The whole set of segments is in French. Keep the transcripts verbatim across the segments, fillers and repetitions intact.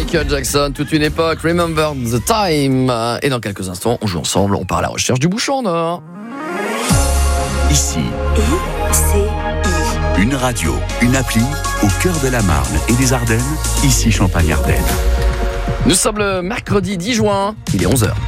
Michael Jackson, toute une époque, Remember the Time. Et dans quelques instants, on joue ensemble, on part à la recherche du bouchon Nord. Ici, I C I. une radio, une appli, au cœur de la Marne et des Ardennes, ici Champagne-Ardenne. Nous sommes le mercredi dix juin, il est onze heures.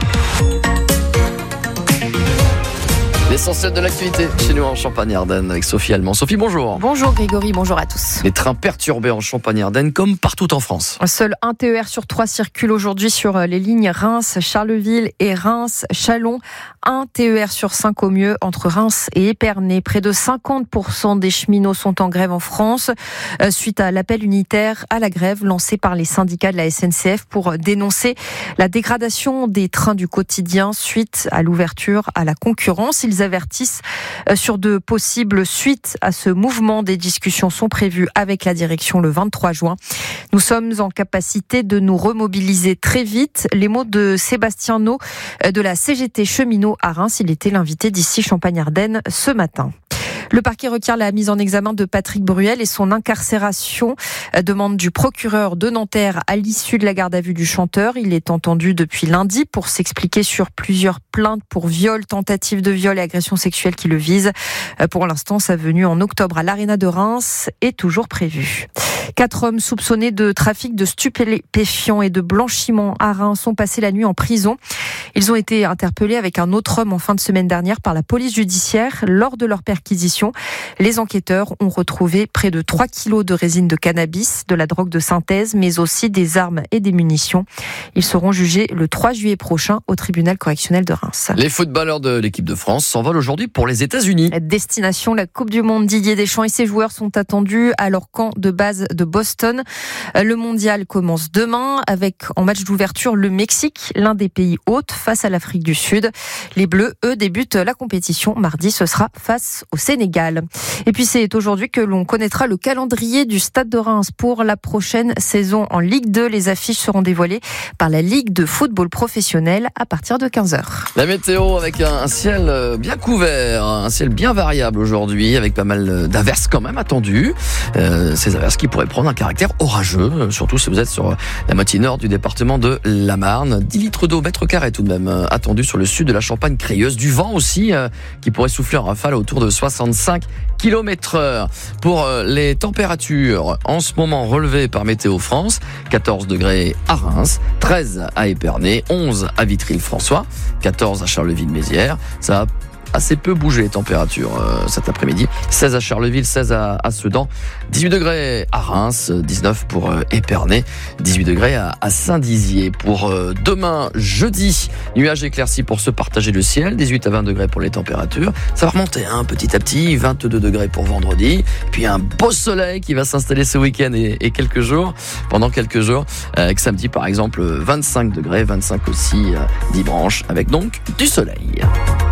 L'essentiel de l'actualité chez nous en Champagne-Ardenne avec Sophie Allemand. Sophie, bonjour. Bonjour Grégory, bonjour à tous. Les trains perturbés en Champagne-Ardenne comme partout en France. Seul un T E R sur trois circule aujourd'hui sur les lignes Reims-Charleville et Reims-Châlons. Un T E R sur cinq au mieux entre Reims et Épernay. Près de cinquante pour cent des cheminots sont en grève en France suite à l'appel unitaire à la grève lancé par les syndicats de la S N C F pour dénoncer la dégradation des trains du quotidien suite à l'ouverture à la concurrence. Ils avertissent sur de possibles suites à ce mouvement. Des discussions sont prévues avec la direction le vingt-trois juin. Nous sommes en capacité de nous remobiliser très vite. Les mots de Sébastien Nau de la C G T Cheminot à Reims. Il était l'invité d'ici Champagne-Ardenne ce matin. Le parquet requiert la mise en examen de Patrick Bruel et son incarcération. Demande du procureur de Nanterre à l'issue de la garde à vue du chanteur. Il est entendu depuis lundi pour s'expliquer sur plusieurs plaintes pour viol, tentative de viol et agression sexuelle qui le visent. Pour l'instant, sa venue en octobre à l'Arena de Reims est toujours prévue. Quatre hommes soupçonnés de trafic de stupéfiants et de blanchiment à Reims sont passés la nuit en prison. Ils ont été interpellés avec un autre homme en fin de semaine dernière par la police judiciaire. Lors de leur perquisition, les enquêteurs ont retrouvé près de trois kilos de résine de cannabis, de la drogue de synthèse, mais aussi des armes et des munitions. Ils seront jugés le trois juillet prochain au tribunal correctionnel de Reims. Les footballeurs de l'équipe de France s'envolent aujourd'hui pour les États-Unis. Destination la Coupe du Monde. Didier Deschamps et ses joueurs sont attendus à leur camp de base de Boston. Le mondial commence demain avec en match d'ouverture le Mexique, l'un des pays hôtes face à l'Afrique du Sud. Les Bleus, eux, débutent la compétition mardi. Ce sera face au Sénégal. Et puis c'est aujourd'hui que l'on connaîtra le calendrier du Stade de Reims pour la prochaine saison en Ligue deux. Les affiches seront dévoilées par la Ligue de football professionnel à partir de quinze heures. La météo avec un ciel bien couvert, un ciel bien variable aujourd'hui avec pas mal d'averses quand même attendues. Euh, ces averses qui pourraient prendre un caractère orageux, surtout si vous êtes sur la moitié nord du département de la Marne. dix litres d'eau mètre carré tout de même attendu sur le sud de la Champagne-Crayeuse. Du vent aussi euh, qui pourrait souffler en rafale autour de soixante-cinq kilomètres heure. Pour les températures en ce moment relevées par Météo France, quatorze degrés à Reims, treize à Épernay, onze à Vitry-le-François, quatorze à Charleville-Mézières. Ça a assez peu bougé les températures euh, cet après-midi. seize à Charleville, seize à, à Sedan, dix-huit degrés à Reims, dix-neuf pour euh, Épernay, dix-huit degrés à, à Saint-Dizier. Pour euh, demain, jeudi, nuages éclaircis pour se partager le ciel, dix-huit à vingt degrés pour les températures. Ça va remonter hein, petit à petit, vingt-deux degrés pour vendredi, puis un beau soleil qui va s'installer ce week-end et, et quelques jours, pendant quelques jours, euh, avec samedi par exemple vingt-cinq degrés, vingt-cinq aussi euh, dimanche, avec donc du soleil.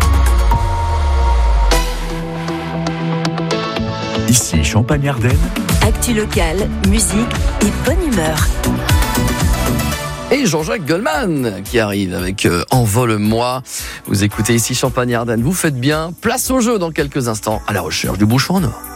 Ici Champagne-Ardenne. Actu locale, musique et bonne humeur. Et Jean-Jacques Goldman qui arrive avec euh, Envole-moi. Vous écoutez ici Champagne-Ardenne, vous faites bien. Place au jeu dans quelques instants à la recherche du bouchon en or.